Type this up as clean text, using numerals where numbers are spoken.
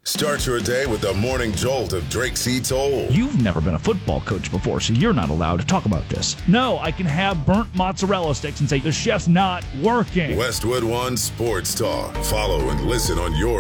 Start your day with the morning jolt of Drake C. Toll. You've never been a football coach before, so you're not allowed to talk about this. No, I can have burnt mozzarella sticks and say the chef's not working. Westwood One Sports Talk. Follow and listen on your